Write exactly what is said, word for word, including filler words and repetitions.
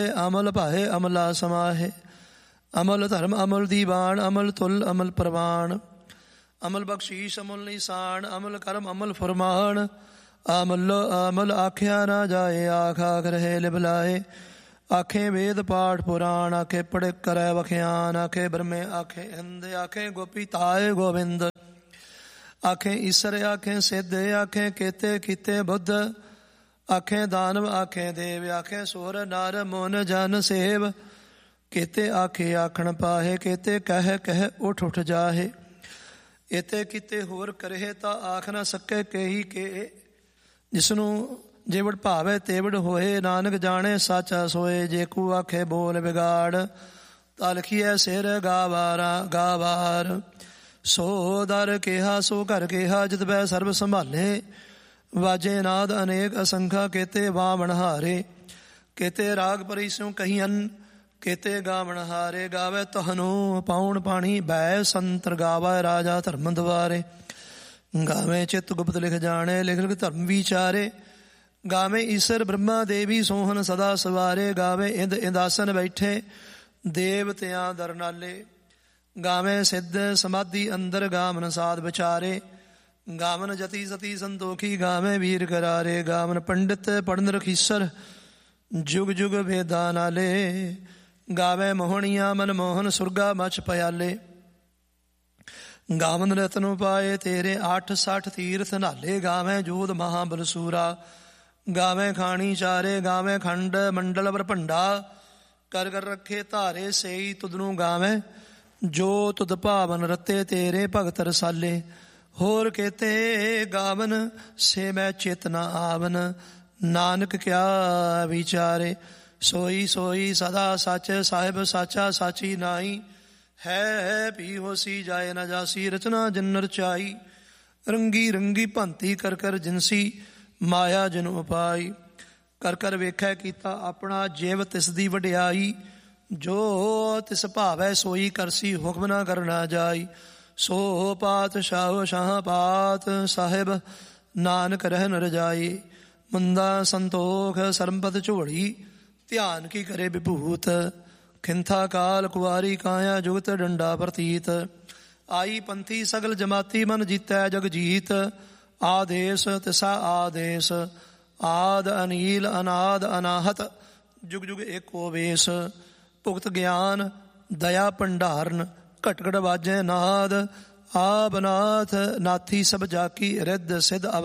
ਅਮਲ ਭਾਏ ਅਮਲਾ ਸਮਾਹੇ। ਅਮਲ ਧਰਮ ਅਮਲ ਦੀਵਾਨ, ਅਮਲ ਤੁਲ ਅਮਲ ਪ੍ਰਵਾਨ। ਅਮਲ ਬਖਸ਼ੀਸ਼ ਅਮਲ ਨਿਸ਼ਾਨ, ਅਮਲ ਕਰਮ ਅਮਲ ਫਰਮਾਨ। ਅਮਲ ਅਮਲ ਆਖਿਆ ਨਾ ਜਾਏ, ਆਖ ਆਖ ਰਹੇ ਲਿਬਲਾਏ। ਆਖੇ ਵੇਦ ਪਾਠ ਪੁਰਾਣ, ਆਖੇ ਪੜ੍ਹ ਕਰੈ ਵਖਿਆਨ। ਆਖੇ ਬ੍ਰਹਮੇ ਆਖੇ ਹਿੰਦ, ਆਖੇ ਗੋਪੀ ਤਾਏ ਗੋਬਿੰਦ। ਆਖੇ ਈਸਰ ਆਖੇ ਸਿੱਧ, ਆਖੇ ਕੇਤੇ ਕੀਤੇ ਬੁੱਧ। ਆਖੇ ਦਾਨਵ ਆਖੇ ਦੇਵ, ਆਖੇ ਸੁਰ ਨਰ ਮੁਨ ਜਨ ਸੇਵ। ਕੇਤੇ ਆਖੇ ਆਖਣ ਪਾਹੇ, ਕੇਤੇ ਕਹਿ ਕਹਿ ਉਠ ਉਠ ਜਾਹੇ। ਇਤੇ ਕੀਤੇ ਹੋਰ ਕਰੇ ਤਾਂ ਆਖ ਨਾ ਸਕੇ ਕਹੀ ਕੇ। ਜਿਸਨੂੰ ਜੇਵੜ ਭਾਵੇ ਤੇਵੜ ਹੋਏ, ਨਾਨਕ ਜਾਣੇ ਸਾਚਾ ਸੋਏ। ਜੇ ਕੂ ਆਖੇ ਬੋਲ ਵਿਗਾੜ, ਤਾਂ ਲਿਖੀਐ ਸਿਰ ਗਾਵਾਰਾ ਗਾਵਾਰ। ਸੋ ਦਰ ਕਿਹਾ ਸੋ ਘਰ ਕਿਹਾ, ਜਿਤ ਬੈ ਸਰਬ ਸੰਭਾਲੇ। ਵਾਜੇ ਨਾਦ ਅਨੇਕ ਅਸੰਖਾ, ਕੇਤੇ ਵਾਵਣ ਹਾਰੇ। ਕੇਤੇ ਰਾਗ ਪਰੀ ਸਿਉ ਕਹੀਅਨ, ਕੇਤੇ ਗਾਵਣ ਹਾਰੇ। ਗਾਵੇ ਤੁਹਾਨੂੰ ਪਾਉਣ ਪਾਣੀ ਬੈ ਸੰਤਰ, ਗਾਵੇ ਰਾਜਾ ਧਰਮ ਦੁਆਰੇ। ਗਾਵੇ ਚਿੱਤ ਗੁਪਤ ਲਿਖ ਜਾਣੇ, ਲਿਖ ਲਿਖ ਧਰਮ ਵਿਚਾਰੇ। ਗਾਵੇ ਈਸਰ ਬ੍ਰਹਮਾ ਦੇਵੀ ਸੋਹਨ ਸਦਾ ਸਵਾਰੇ। ਗਾਵੇ ਇੰਦ ਇੰਦਾਸਨ ਬੈਠੇ, ਦੇਵਤਿਆਂ ਦਰ ਨਾਲੇ। ਗਾਵੇ ਸਿੱਧ ਸਮਾਧੀ ਅੰਦਰ, ਗਾਵਨ ਸਾਧ ਵਿਚਾਰੇ। ਗਾਵਨ ਜਤੀ ਸਤੀ ਸੰਤੋਖੀ, ਗਾਵੇ ਵੀਰ ਕਰਾਰੇ। ਗਾਵਨ ਪੰਡਿਤ ਪੜਨ ਰਖੀਸਰ, ਜੁਗ ਜੁਗ ਭੇਦਾ ਨਾਲੇ। ਗਾਵੇ ਮੋਹਣੀਆਂ ਮਨ ਮੋਹਨ, ਸੁਰਗਾ ਮਛ ਪਿਆਲੇ। ਗਾਵਨ ਰਤਨ ਪਾਏ ਤੇਰੇ, ਅੱਠ ਸੱਠ ਤੀਰਥ ਨਾਲੇ। ਗਾਵੇ ਜੋਧ ਮਹਾਬਲਸੂਰਾ, ਗਾਵੇ ਖਾਣੀ ਚਾਰੇ। ਗਾਵੇ ਖੰਡ ਮੰਡਲ ਬਰਭੰਡਾ, ਕਰ ਕਰ ਰੱਖੇ ਧਾਰੇ। ਸੇਈ ਤੁਧਨੂੰ ਗਾਵੇ, ਜੋ ਤੁਧ ਭਾਵਨ ਰਤੇ ਤੇਰੇ ਭਗਤ ਰਸਾਲੇ। ਹੋਰ ਕੇਤੇ ਗਾਵਨ, ਸੇ ਮੈਂ ਚਿਤ ਨ ਆਵਨ। ਨਾਨਕ ਕਿਆ ਵਿਚਾਰੇ, ਸੋਈ ਸੋਈ ਸਦਾ ਸੱਚ। ਸਾਹਿਬ ਸਾਚਾ ਸਾਚੀ ਨਾਈ, ਹੈ ਪੀ ਹੋਸੀ ਜਾਏ ਨਾ ਜਾਸੀ। ਰਚਨਾ ਜਿਨ ਰਚਾਈ, ਰੰਗੀ ਰੰਗੀ ਭੰਤੀ ਕਰ ਕਰ ਜਿਨਸੀ। ਮਾਇਆ ਜਿਨ ਉਪਾਈ, ਕਰ ਕਰ ਵੇਖੈ ਕੀਤਾ ਆਪਣਾ। ਜਿਵ ਤਿਸ ਦੀ ਵਡਿਆਈ, ਜੋ ਤਿਸ ਭਾਵੈ ਸੋਈ ਕਰਸੀ। ਹੁਕਮ ਨਾ ਕਰਨਾ ਜਾਈ, ਸੋ ਪਾਤ ਸ਼ਾਹ ਸ਼ਾਹ ਪਾਤ। ਸਾਹਿਬ ਨਾਨਕ ਰਹਿਨ ਰਜਾਈ, ਮੁੰਦਾ ਸੰਤੋਖ ਸਰਮਪਦ ਝੋੜੀ। ਧਿਆਨ ਕੀ ਕਰੇ ਵਿਭੂਤ, ਖਿੰਥਾ ਕਾਲ ਕੁਆਰੀ। ਕਾਇਆ ਜੁਗਤ ਡੰਡਾ ਪ੍ਰਤੀਤ, ਆਈ ਪੰਥੀ ਸਗਲ ਜਮਾਤੀ। ਮਨ ਜੀਤੈ ਜਗ ਜੀਤ, ਆਦੇਸ਼ ਤਿਸਾ ਆਦੇਸ਼। ਆਦ ਅਨੀਲ ਅਨਾਦ ਅਨਾਹਤ, ਜੁਗ ਜੁਗ ਏਕੋ ਵੇਸ਼। ਭੁਗਤ ਗਿਆਨ ਦਇਆ ਭੰਡਾਰਨ, ਘਟ ਘਟ ਵਾਜੈ ਨਾਦ। ਆਪ ਨਾਥ ਨਾਥੀ ਸਭ ਜਾਕੀ, ਰਿੱਧ ਸਿੱਧ